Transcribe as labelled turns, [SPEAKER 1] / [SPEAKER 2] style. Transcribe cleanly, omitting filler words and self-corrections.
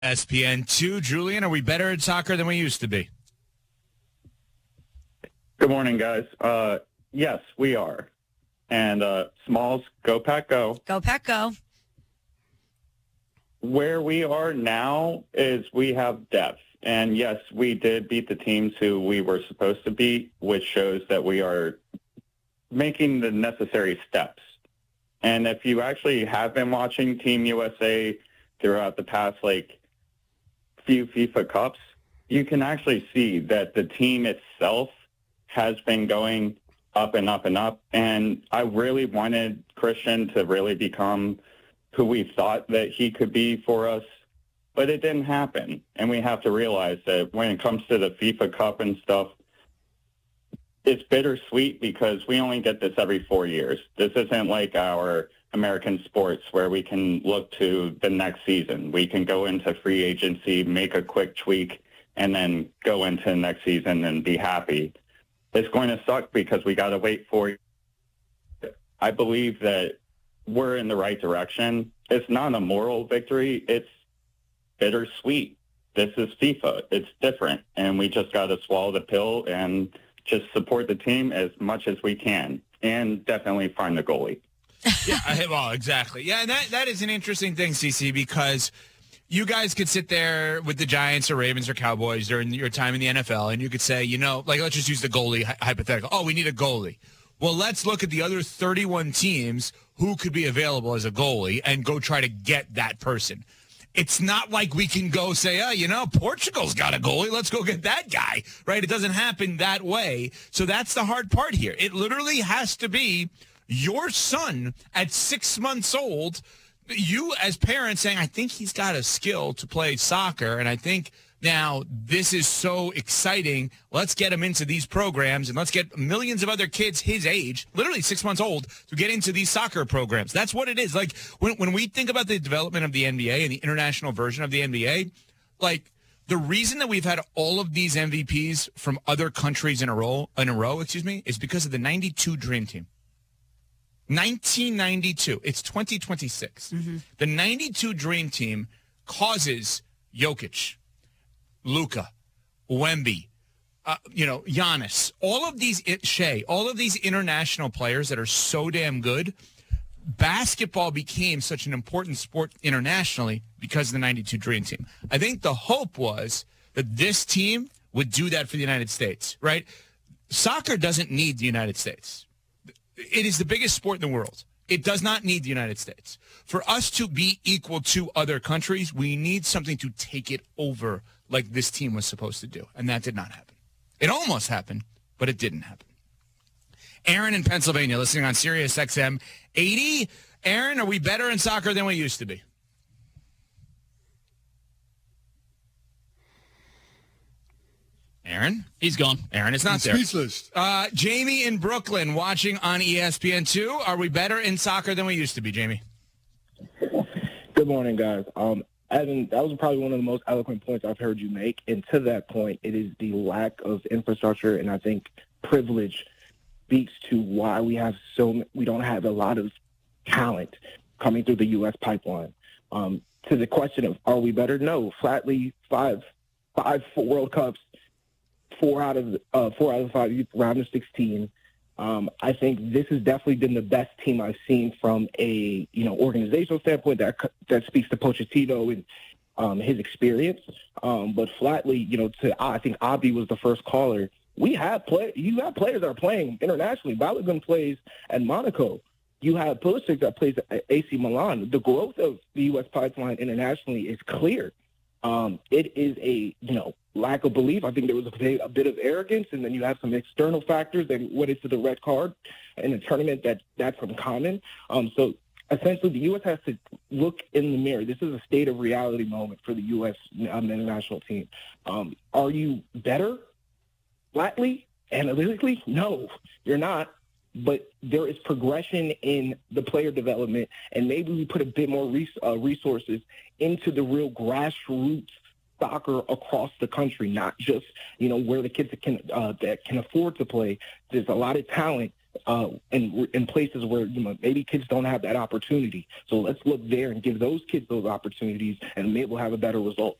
[SPEAKER 1] ESPN2. Julian, are we better at soccer than we used to be?
[SPEAKER 2] Good morning, guys. Yes, we are. And Smalls, go Pack, go.
[SPEAKER 3] Go Pack, go.
[SPEAKER 2] Where we are now is we have depth. And yes, we did beat the teams who we were supposed to beat, which shows that we are making the necessary steps. And if you actually have been watching Team USA throughout the past, few FIFA Cups, you can actually see that the team itself has been going up and up and up. And I really wanted Christian to really become who we thought that he could be for us, but it didn't happen. And we have to realize that when it comes to the FIFA Cup and stuff, it's bittersweet because we only get this every 4 years. This isn't like our American sports where we can look to the next season. We can go into free agency, make a quick tweak, and then go into the next season and be happy. It's going to suck because we got to wait for. I believe that we're in the right direction. It's not a moral victory. It's bittersweet. This is FIFA. It's different. And we just got to swallow the pill and just support the team as much as we can and definitely find the goalie.
[SPEAKER 1] Yeah, well, exactly. Yeah, and that is an interesting thing, CC, because you guys could sit there with the Giants or Ravens or Cowboys during your time in the NFL, and you could say, let's just use the goalie hypothetical. Oh, we need a goalie. Well, let's look at the other 31 teams who could be available as a goalie and go try to get that person. It's not like we can go say, Portugal's got a goalie. Let's go get that guy, right? It doesn't happen that way. So that's the hard part here. It literally has to be your son at 6 months old, you as parents saying, I think he's got a skill to play soccer, and I think now this is so exciting. Let's get him into these programs, and let's get millions of other kids his age, literally 6 months old, to get into these soccer programs. That's what it is. Like, when we think about the development of the NBA and the international version of the NBA, the reason that we've had all of these MVPs from other countries in a row, is because of the 92 Dream Team. 1992. It's 2026. Mm-hmm. The 92 Dream Team causes Jokic, Luka, Wemby, Giannis, all of these international players that are so damn good. Basketball became such an important sport internationally because of the 92 Dream Team. I think the hope was that this team would do that for the United States, right? Soccer doesn't need the United States. It is the biggest sport in the world. It does not need the United States. For us to be equal to other countries, we need something to take it over like this team was supposed to do. And that did not happen. It almost happened, but it didn't happen. Aaron in Pennsylvania, listening on Sirius XM 80. Aaron, are we better in soccer than we used to be? Aaron?
[SPEAKER 4] He's gone.
[SPEAKER 1] Aaron is not there. Speechless. Jamie in Brooklyn watching on ESPN2. Are we better in soccer than we used to be, Jamie?
[SPEAKER 5] Good morning, guys. Evan, that was probably one of the most eloquent points I've heard you make. And to that point, it is the lack of infrastructure and I think privilege speaks to why we don't have a lot of talent coming through the U.S. pipeline. To the question of are we better? No, flatly five World Cups. 4 out of 5 round of 16. I think this has definitely been the best team I've seen from a organizational standpoint that speaks to Pochettino and his experience. But flatly, I think Abdi was the first caller. You have players that are playing internationally. Balogun plays at Monaco. You have Pulisic that plays at AC Milan. The growth of the U.S. pipeline internationally is clear. It is a lack of belief. I think there was a bit of arrogance, and then you have some external factors that went into the red card in a tournament that's uncommon. So essentially, the U.S. has to look in the mirror. This is a state of reality moment for the U.S. National team. Are you better? Flatly, analytically, no, you're not. But there is progression in the player development, and maybe we put a bit more resources into the real grassroots soccer across the country, not just where the kids that can afford to play. There's a lot of talent in places where maybe kids don't have that opportunity. So let's look there and give those kids those opportunities, and maybe we'll have a better result.